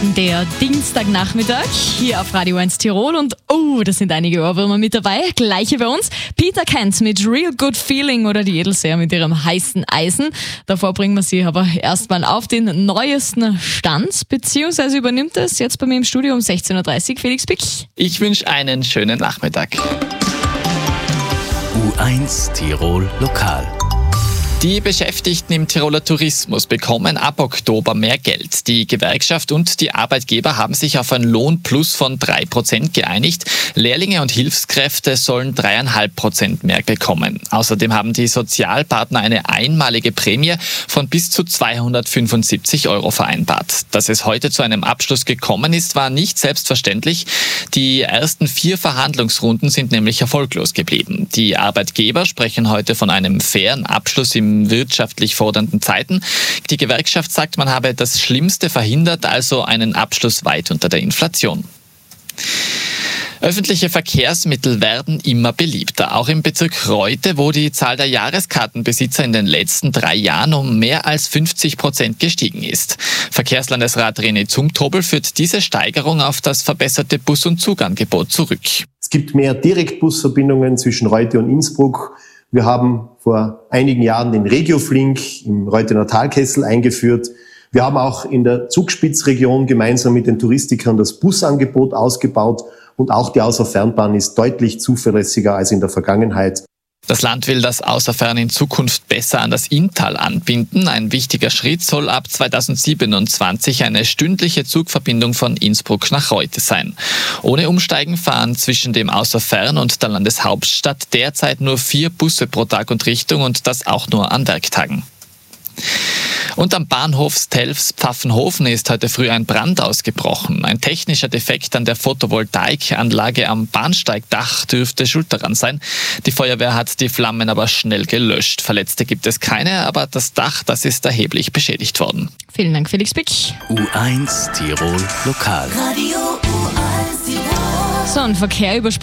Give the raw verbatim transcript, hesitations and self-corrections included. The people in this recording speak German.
Der Dienstagnachmittag hier auf Radio eins Tirol und oh, da sind einige Ohrwürmer mit dabei. Gleiche bei uns. Peter Kent mit Real Good Feeling oder die Edelseher mit ihrem heißen Eisen. Davor bringen wir sie aber erstmal auf den neuesten Stand, beziehungsweise übernimmt es jetzt bei mir im Studio um sechzehn Uhr dreißig Felix Pick. Ich wünsche einen schönen Nachmittag. U eins Tirol Lokal. Die Beschäftigten im Tiroler Tourismus bekommen ab Oktober mehr Geld. Die Gewerkschaft und die Arbeitgeber haben sich auf ein Lohnplus von drei Prozent geeinigt. Lehrlinge und Hilfskräfte sollen drei Komma fünf Prozent mehr bekommen. Außerdem haben die Sozialpartner eine einmalige Prämie von bis zu zweihundertfünfundsiebzig Euro vereinbart. Dass es heute zu einem Abschluss gekommen ist, war nicht selbstverständlich. Die ersten vier Verhandlungsrunden sind nämlich erfolglos geblieben. Die Arbeitgeber sprechen heute von einem fairen Abschluss im wirtschaftlich fordernden Zeiten. Die Gewerkschaft sagt, man habe das Schlimmste verhindert, also einen Abschluss weit unter der Inflation. Öffentliche Verkehrsmittel werden immer beliebter, auch im Bezirk Reute, wo die Zahl der Jahreskartenbesitzer in den letzten drei Jahren um mehr als fünfzig Prozent gestiegen ist. Verkehrslandesrat René Zumtobel führt diese Steigerung auf das verbesserte Bus- und Zugangebot zurück. Es gibt mehr Direktbusverbindungen zwischen Reute und Innsbruck. Wir haben vor einigen Jahren den Regioflink im Reutener Talkessel eingeführt. Wir haben auch in der Zugspitzregion gemeinsam mit den Touristikern das Busangebot ausgebaut und auch die Außerfernbahn ist deutlich zuverlässiger als in der Vergangenheit. Das Land will das Außerfern in Zukunft besser an das Inntal anbinden. Ein wichtiger Schritt soll ab zweitausendsiebenundzwanzig eine stündliche Zugverbindung von Innsbruck nach Reute sein. Ohne Umsteigen fahren zwischen dem Außerfern und der Landeshauptstadt derzeit nur vier Busse pro Tag und Richtung und das auch nur an Werktagen. Und am Bahnhof Stelfs-Pfaffenhofen ist heute früh ein Brand ausgebrochen. Ein technischer Defekt an der Photovoltaikanlage am Bahnsteigdach dürfte schuld daran sein. Die Feuerwehr hat die Flammen aber schnell gelöscht. Verletzte gibt es keine, aber das Dach, das ist erheblich beschädigt worden. Vielen Dank, Felix Pick. U eins Tirol Lokal. Radio U eins Tirol. So, ein Verkehr über